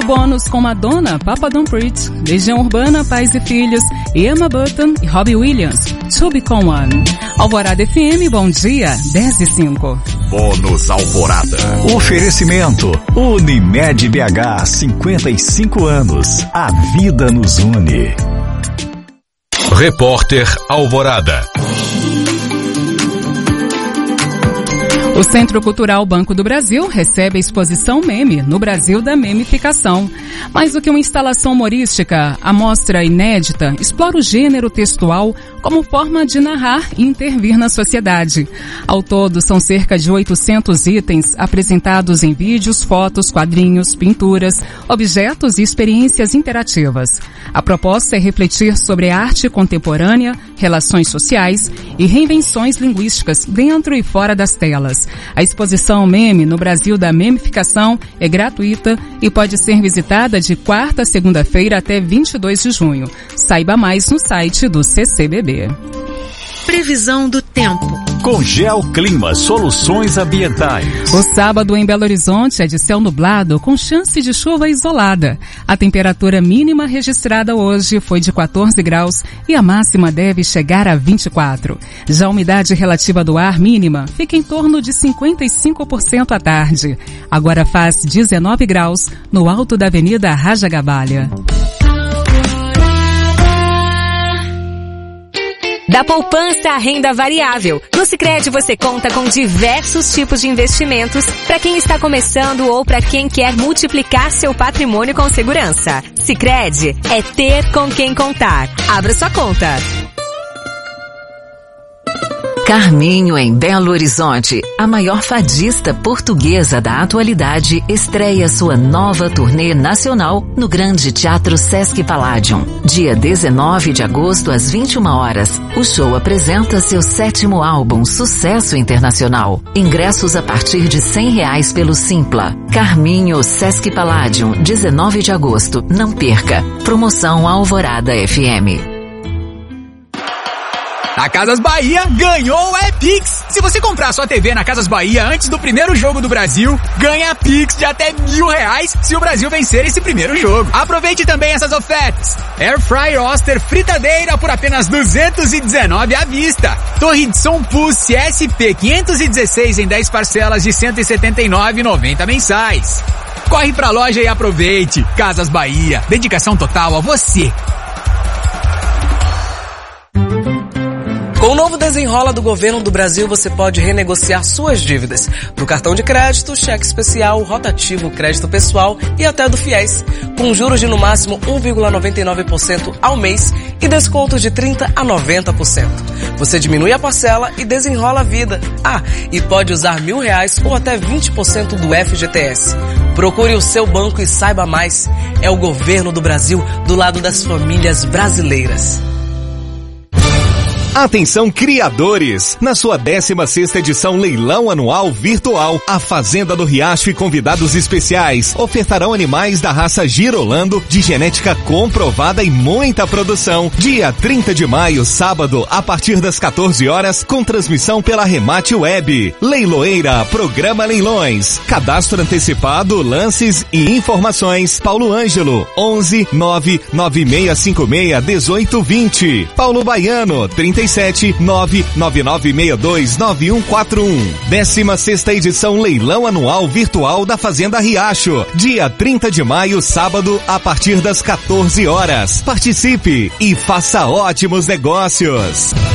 bônus com Madonna, Papa Don't Preach, Legião Urbana, Pais e Filhos, Emma Burton e Robbie Williams, To Become One. Alvorada FM, bom dia, 10:05. Bônus Alvorada. Oferecimento Unimed BH, 55 anos. A vida nos une. Repórter Alvorada. O Centro Cultural Banco do Brasil recebe a exposição Meme, no Brasil da Memificação. Mais do que uma instalação humorística, a mostra inédita explora o gênero textual como forma de narrar e intervir na sociedade. Ao todo, são cerca de 800 itens apresentados em vídeos, fotos, quadrinhos, pinturas, objetos e experiências interativas. A proposta é refletir sobre a arte contemporânea, relações sociais e reinvenções linguísticas dentro e fora das telas. A exposição Meme no Brasil da Memificação é gratuita e pode ser visitada de quarta a segunda-feira até 22 de junho. Saiba mais no site do CCBB. Previsão do tempo. Congel Clima Soluções Ambientais. O sábado em Belo Horizonte é de céu nublado com chance de chuva isolada. A temperatura mínima registrada hoje foi de 14 graus e a máxima deve chegar a 24. Já a umidade relativa do ar mínima fica em torno de 55% à tarde. Agora faz 19 graus no alto da Avenida Rajagabalha. Da poupança à renda variável. No Sicredi você conta com diversos tipos de investimentos para quem está começando ou para quem quer multiplicar seu patrimônio com segurança. Sicredi é ter com quem contar. Abra sua conta. Carminho em Belo Horizonte, a maior fadista portuguesa da atualidade, estreia sua nova turnê nacional no Grande Teatro Sesc Palladium. Dia 19 de agosto às 21 horas, o show apresenta seu 7º álbum, Sucesso Internacional. Ingressos a partir de R$100 pelo Simpla. Carminho Sesc Palladium, 19 de agosto. Não perca. Promoção Alvorada FM. A Casas Bahia ganhou o Pix. Se você comprar sua TV na Casas Bahia antes do primeiro jogo do Brasil, ganha Pix de até R$1.000 se o Brasil vencer esse primeiro jogo. Aproveite também essas ofertas. Air Fryer Oster fritadeira por apenas R$219 à vista. Torre de som Pulse SP 516 em 10 parcelas de R$179,90 mensais. Corre pra loja e aproveite. Casas Bahia. Dedicação total a você. Com o novo Desenrola do Governo do Brasil, você pode renegociar suas dívidas do cartão de crédito, cheque especial, rotativo, crédito pessoal e até do FIES, com juros de no máximo 1,99% ao mês e descontos de 30% a 90%. Você diminui a parcela e desenrola a vida. Ah, e pode usar R$1.000 ou até 20% do FGTS. Procure o seu banco e saiba mais. É o Governo do Brasil do lado das famílias brasileiras. Atenção criadores! Na sua 16ª edição Leilão Anual Virtual, a Fazenda do Riacho e convidados especiais ofertarão animais da raça Girolando, de genética comprovada e muita produção. Dia 30 de maio, sábado, a partir das 14 horas, com transmissão pela Remate Web. Leiloeira, Programa Leilões. Cadastro antecipado, lances e informações. Paulo Ângelo, 11 99656 1820. Paulo Baiano, 37 99962 9141. 16ª edição Leilão Anual Virtual da Fazenda Riacho. Dia 30 de maio, sábado, a partir das 14 horas. Participe e faça ótimos negócios.